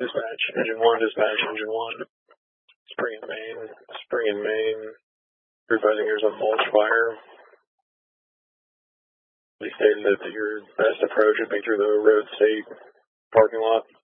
Dispatch, engine 1, dispatch, engine 1. Spring in main. Advising here's a mulch fire. They stated that your best approach would be through the road state parking lot.